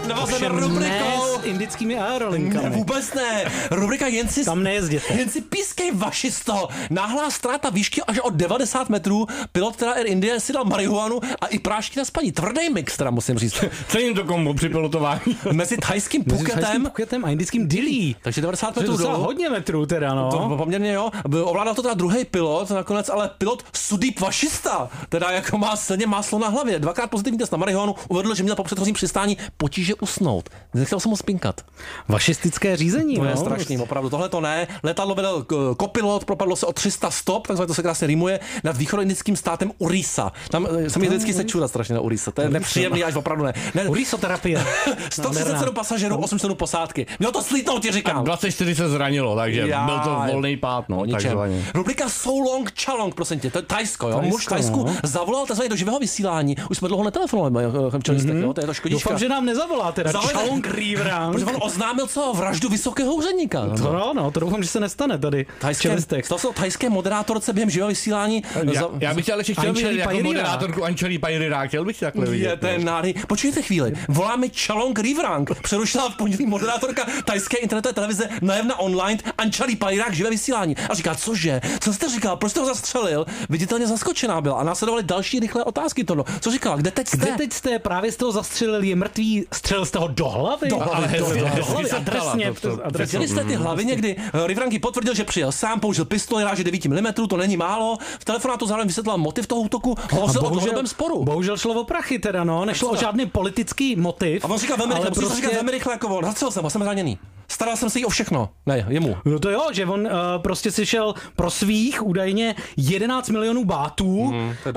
Navazujeme rubrikou s indickými aerolinkami. Vůbec ne. Rubrika jen si... Tam nejezděte. Jen si pískej vašisto. Náhlá ztráta výšky až od 90 metrů. Pilot teda Air India si dal marihuanu a i prášky na spaní. Tvrdý mix, teda musím říct. Cením to kombo při pilotování. Mezi thajským Phuketem a indickým Dillí. Takže 90 metrů dolů. Hodně metrů teda, no. To poměrně jo. Ovládal to teda druhý pilot, nakonec ale pilot Sudeep Vašista, teda jako má silně máslo na hlavě. Dvakrát pozitivní test na marihuanu, uvedl, že měl po předchozím přistání potíže usnout. Nechtěl jsem ho spinkat. Vašistické řízení, to je strašný, opravdu. Tohle to ne. Letadlo vedl kopilot, propadlo se o 300 stop, takzvaně to se krásně rýmuje, nad východoindickým státem Orissa. Tam se mi vždycky sečůra strašně na Orissa. To je nepříjemný, až opravdu ne. Orisoterapie. 137 pasažerů, 8 členů posádky. Mělo to slítnout, ti říkám. A 24 se zranilo, takže byl to volný pád, no. Rubrika So Long Chalong, prosím tě, to je Thajsko, jo. Muž v Thajsku zavolal takzvaně do živého vysílání. Už jsme dlouho netelefonovali, jo, to je to škodička. Doufám, že nám nezavolá teda Chalong Riverang. Protože on oznámil vraždu vysokého úředníka. To doufám, že se nestane tady. To jsou thajské moderátorce během živého vysílání. Já bych ale chtěl vidět jako moderátorku Ančeli Pajrirák, chtěl bych takhle vidět. Je ten nádej. Počkejte chvíli, voláme Chalong Riverang. Přerušila v pondělí moderátorka thajské internetové televize Najevna Online Ančeli Pajrirák živé vysílání. A říká, cože? Co jste říkal? Proč jste ho zastřelil? Viditelně zaskočená byla a následovaly další rychlé otázky. Co říkala? Kde teď jste? Kde teď jste? Právě jste ho zastřelil, je mrtvý, střelil jste ho do hlavy? Do hlavy, adresně. Viděli jste ty hlavy někdy? Riverang potvrdil, že přijel sám, použil pistoli ráže 9 mm, to není málo. V telefonátu zároveň vysvětlil motiv toho útoku, hovořil o dlouhodobém sporu. Bohužel šlo o prachy teda, no, nešlo o žádný politický motiv. A on říkal velmi rychle, jako on, zastřelil jsem, jsem zraněný. Staral jsem se jí o všechno. Ne, jemu. No to jo, že on prostě si šel pro svých údajně 11 milionů bátů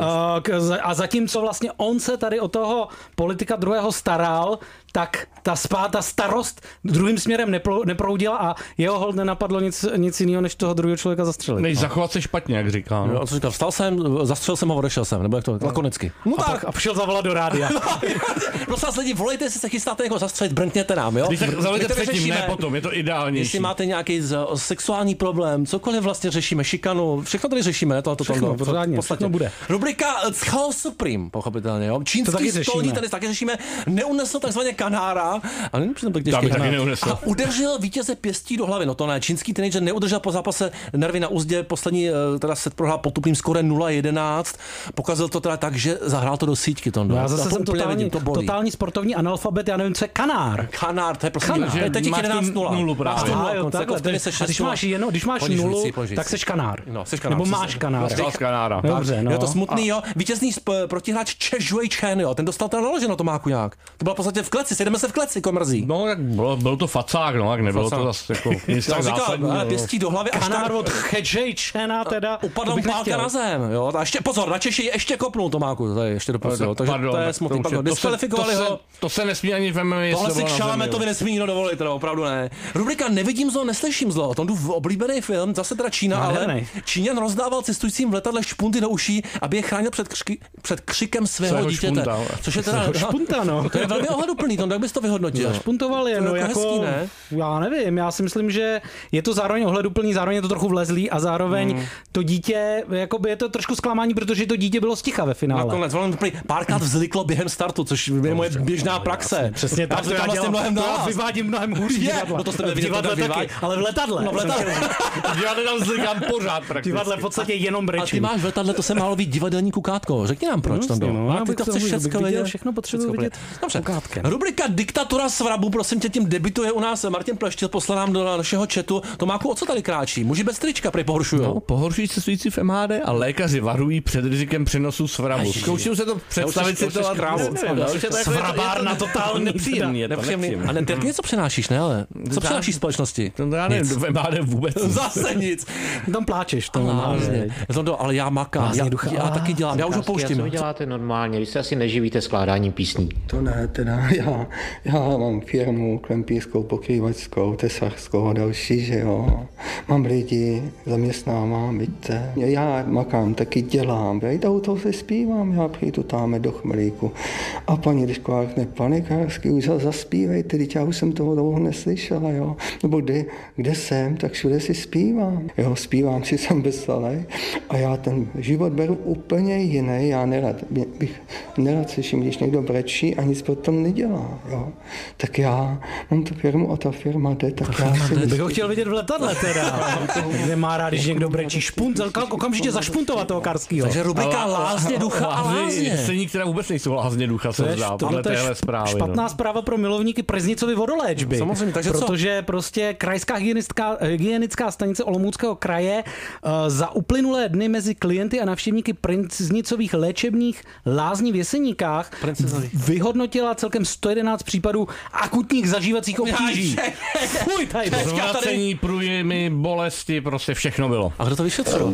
a zatímco vlastně on se tady o toho politika druhého staral, tak ta starost druhým směrem neproudila a jeho hold nenapadlo nic jiného, než toho druhého člověka zastřelit. Než zachovat se špatně, jak říká. No. Co říkal, vstal jsem, zastřelil jsem ho, odešel jsem, nebo jak to lakonicky. No tak. A přišel zavolat do rádia. Prosím vás lidi, volejte, jestli se chystáte jako zastřelit, brnkněte nám, jo? Když tak zavolejte předtím, ne potom, je to ideálnější. Jestli máte nějaký sexuální problém, cokoliv vlastně řešíme, šikanu, všechno tady řešíme, všechno bude. Rubrika Chao Supreme, pochopitelně, jo? Čínský stolní tady taky řešíme, neunesl takzvaně kanára, a není přitom tak těžký a udržel vítěze pěstí do hlavy. No to ne, čínský teenager neudržel po zápase nervy na úzdě, poslední teda set prohrál potupným skórem 0-11. Pokazil to teda tak, že zahrál to do síťky. Já zase jsem totální sportovní analfabet, já nevím, co je kanár. Kanár, to je prostě teď 11-0. Když máš nulu, tak seš kanár. Nebo máš kanára. Dobře, no. Je to smutný, jo. Vítězný protihráč Che Shui Chen, jo. Ten dostal teda naloženo Tomáku nějak. To bylo v podstatě v kleci, sejdeme se v kleci, mrzí. No, tak byl to facák, no, jak nebylo to zase jako nic tak zásadní. Ale pěstí do hlavy. Kanár od Che Shui Chena teda. Upadl mu pálka na zem, jo. A ještě pozor, na Češi ještě kopnul Tomáku, to je ještě doprosil. Takže to je smutný. Diskvalifikovali ho. To se nesmí ani v MMA. Tohle si Šalametovi nesmí dovolit, opravdu ne. Rubrika Nevidím zlo, neslyším zlo. To je oblíbený film, zase teda Čína, ale Číňan rozdával cestujícím v letadle špunty do uší, aby je chránil před křikem svého dítěte. Což je teda špunta, no. To je velmi ohleduplný, jak bys to vyhodnotil? Špuntoval je, no jako hezký, ne? Já nevím, já si myslím, že je to zároveň ohleduplný, zároveň je to trochu vlezlý a zároveň to dítě, jakoby je to trošku zklamání, protože to dítě bylo sticha ve finále. Nakonec, párkrát vzliklo během startu, což je moje běžná praxe. Přesně tak, to já vlastně vyvádím mnohem hůř divadla. No to jste v divadle taky, ale v letadle. No v letadle. Divadle tam zlikám pořád prakticky. Divadle v podstatě jenom brečí. A ty máš v letadle, to se málo být divadelní kukátko. Řekni nám proč tam bylo. Ty to chceš všechno potřebuji vidět. Dobře. Rubrika Diktatura svrabu, prosím tě, tím debituje u nás Martin Pleštil, poslal nám do našeho chatu. Tomáku, o co tady kráčí? Muži bez trička pohoršujou. No, pohoršují cestující v MHD a lékaři varují před rizikem přenosu svrabu. Zkouším se to představit situaci. Svrabárna totálně nepříjemný. A ne, ty něco přenášíš, ne? Ale co přenášíš společnosti? To já nevím, v MHD vůbec. Zase nic. Tam pláčeš. Ale já makám. Já taky dělám. Já už ho pouštím. Co vy děláte normálně? Vy se asi neživíte skládáním písní. To ne, teda já mám firmu klempířskou, pokrývačskou, tesařskou a další, že jo. Mám lidi, zaměstnávám, vidíte. Já makám, taky dělám. Já do toho se zpívám, já přijdu tam do Chmelíku. A paní, když kvárkne panikářský, už zaspívejte, teď já už jsem toho dlouho neslyšel. vesela, jo. Nebo kde jsem, tak všude si zpívám. Jo, zpívám si, jsem veselý. A já ten život beru úplně jiný. Já bych nerad slyším, když někdo brečí a nic pro tom nedělá, jo. Tak já mám tu firmu a ta firma jde, tak já si... Bych ho chtěl vidět v letadle teda. Nemá rád, když někdo brečí. Okamžitě zašpuntovat toho Karskýho. Takže rubrika Lázně ducha a lázně. Scéní, která vůbec nejsou lázně ducha, se zdá, podle téhle zprávy. Špatná zpráva pro milovníky Preznicovy vodoléčby. Samozřejmě, takže protože prostě krajská hygienická stanice Olomouckého kraje za uplynulé dny mezi klienty a navštěvníky Preznicových léčebných lázní v Jeseníkách vyhodnotila celkem 111 případů akutních zažívacích obtíží. Fuj, tady zvracení, průjmy, bolesti, prostě všechno bylo. A kdo to vyšetřoval?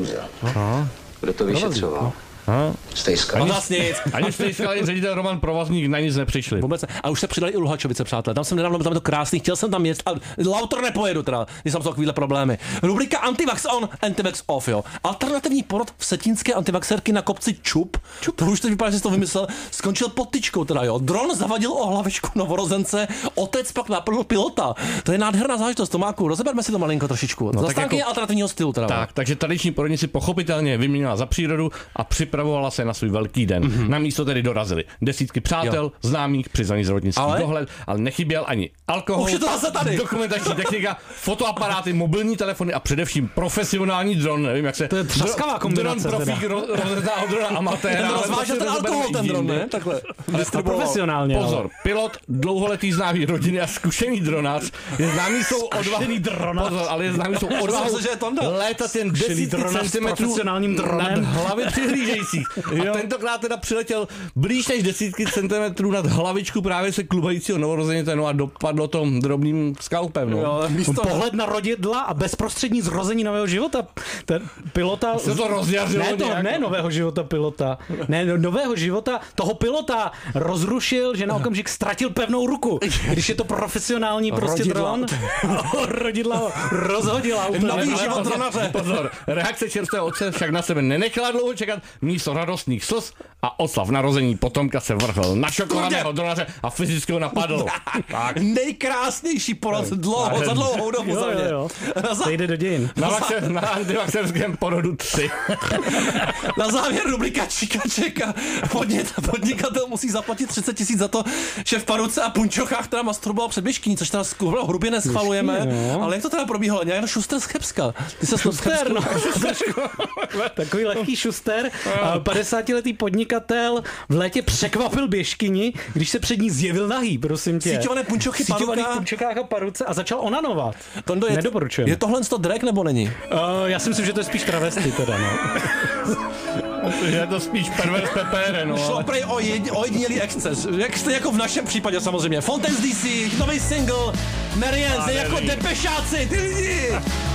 Kdo to vyšetřoval? Stejska. Ani Stejska, ani ředitel Roman Provazník na nic nepřišli. Vůbec ne. A už se přidali i Luhačovice, přátelé. Tam jsem nedávno byl, tam to krásný, chtěl jsem tam jet, ale lautor nepojedu teda, když jsem takovýhle problémy. Rubrika Antivax on, Antivax off, jo. Alternativní porod vsetínské antivaxerky na kopci Čup. To už teď vypadá, že jsi to vymyslel. Skončil pod tyčkou teda, jo. Dron zavadil o hlavičku novorozence, otec pak naplnil pilota. To je nádherná záležitost, Tomáku. Rozeberme si to malinko trošičku. No, zastánky jako alternativního stylu teda. Tak, takže tradiční porodnici pochopitelně vyměnila za přírodu a připravovala se na svůj velký den. Na místo tedy dorazili desítky přátel, známých, přiznaný zdravotnický dohled, ale nechyběl ani alkohol, dokumentační technika, fotoaparáty, mobilní telefony a především profesionální dron. Nevím, jak se... To je třaskavá kombinace. Dron profík rozhodá od drona amatéra. Ten rozvážel ten alkohol, ten dron, ne? Takhle. Profesionálně. Pozor, pilot, dlouholetý známý rodiny a zkušený dronář. Je známý jsou odvahou. Pozor, ale je známý jsou odvahou létat jen desítky centimetrů nad hlavy přihlížejících. A tentokrát teda přiletěl blíž než desítky centimetrů nad hlavičku právě se klubajícího novorozeněte, no a dopadlo to drobným skalpem. No. Pohled na rodidla a bezprostřední zrození nového života. Ten pilota... Se to rozjařilo ne nového života pilota. Ne, nového života toho pilota rozrušil, že na okamžik ztratil pevnou ruku. Když je to profesionální prostě dron. Rodidla rozhodila. Nový život dronaře. Pozor, reakce čerstvého otce však na sebe nenechala dlouho čekat. Místo radostných slz a oslav narození potomka se vrhl na šokovaného dronaře a fyzicky ho napadl. Tak. Nejkrásnější porod za dlouhou dobu za mě. Jde do dějin. Na antivaxerském porodu 3. Na závěr rubrika Čikačeka. Podnikatel musí zaplatit 30 000 za to, že v paruce a punčochách teda masturboval před běžkyní, což teda hrubě neschvalujeme. Ale jak to teda probíhalo? Nějak Šuster z Chebska. Ty se Šuster, takový lehký Šuster. 50letý podnikatel v létě překvapil běžkyni, když se před ní zjevil nahý, prosím tě. Síťované punčochy, punčokách a paruce a začal onanovat. Nedoporučujeme. Je tohle drag nebo není? Já si myslím, že to je spíš travesty teda, no. Je to spíš pervers pepere, no. Šlo prej o ojedinělý exces. Jako v našem případě samozřejmě. Fontaine's DC, nový single, Marianne, jako depešáci, ty lidi.